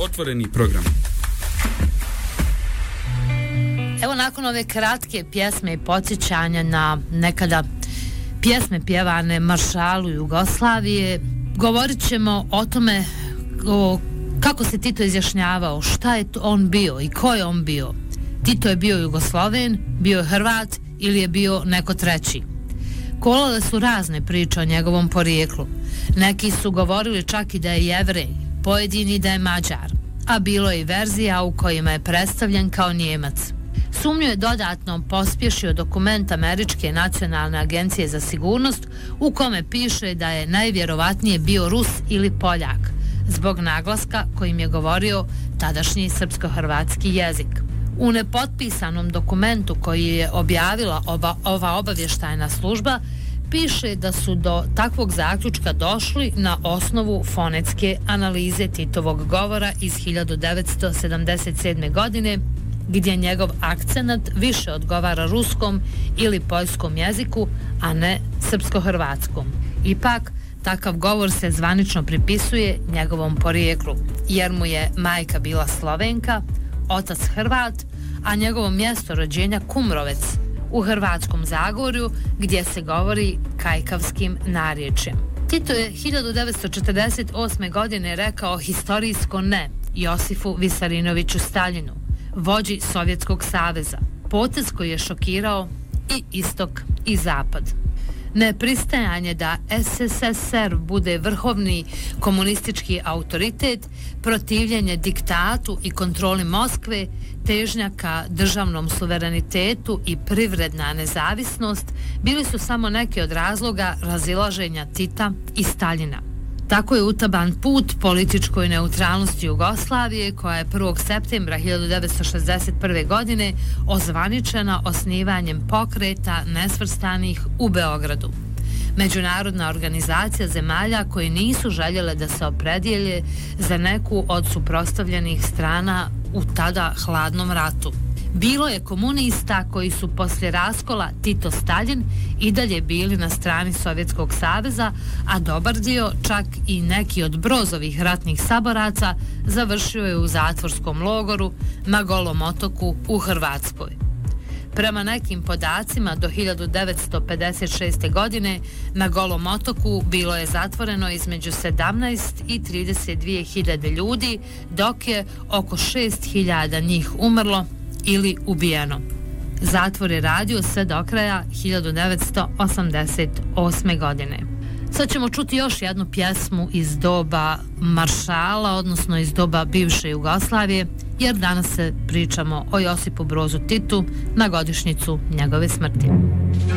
Otvoreni program. Evo nakon ove kratke pjesme i podsjećanja na nekada pjesme pjevane maršalu Jugoslavije, govorit ćemo o tome kako se Tito izjašnjavao, šta je on bio i ko je on bio. Tito je bio Jugosloven, bio je Hrvat ili je bio neko treći. Kolale su razne priče o njegovom porijeklu. Neki su govorili čak i da je Jevrej, pojedini da je Mađar, a bilo je i verzija u kojima je predstavljen kao Njemac. Sumnju je dodatno pospješio dokument Američke nacionalne agencije za sigurnost u kome piše da je najvjerovatnije bio Rus ili Poljak, zbog naglaska kojim je govorio tadašnji srpsko-hrvatski jezik. U nepotpisanom dokumentu koji je objavila ova obavještajna služba piše da su do takvog zaključka došli na osnovu fonetske analize Titovog govora iz 1977. godine, gdje njegov akcenat više odgovara ruskom ili poljskom jeziku, a ne srpsko-hrvatskom. Ipak, takav govor se zvanično pripisuje njegovom porijeklu, jer mu je majka bila Slovenka, otac Hrvat, a njegovo mjesto rođenja Kumrovec u Hrvatskom Zagorju, gdje se govori kajkavskim narječjem. Tito je 1948. godine rekao historijsko ne Josifu Visarinoviću Staljinu, vođi Sovjetskog saveza, potez koji je šokirao i istok i zapad. Nepristajanje da SSSR bude vrhovni komunistički autoritet, protivljenje diktatu i kontroli Moskve, težnja ka državnom suverenitetu i privredna nezavisnost bili su samo neki od razloga razilaženja Tita i Staljina. Tako je utaban put političkoj neutralnosti Jugoslavije, koja je 1. septembra 1961. godine ozvaničena osnivanjem pokreta nesvrstanih u Beogradu. Međunarodna organizacija zemalja koje nisu željele da se opredjelje za neku od suprotstavljenih strana u tada hladnom ratu. Bilo je komunista koji su poslije raskola Tito-Staljin i dalje bili na strani Sovjetskog saveza, a dobar dio, čak i neki od Brozovih ratnih saboraca, završio je u zatvorskom logoru na Golom otoku u Hrvatskoj. Prema nekim podacima, do 1956. godine na Golom otoku bilo je zatvoreno između 17 i 32 hiljade ljudi, dok je oko 6 hiljada njih umrlo ili ubijeno. Zatvor je radio sve do kraja 1988. godine. Sad ćemo čuti još jednu pjesmu iz doba maršala, odnosno iz doba bivše Jugoslavije, jer danas se pričamo o Josipu Brozu Titu na godišnjicu njegove smrti.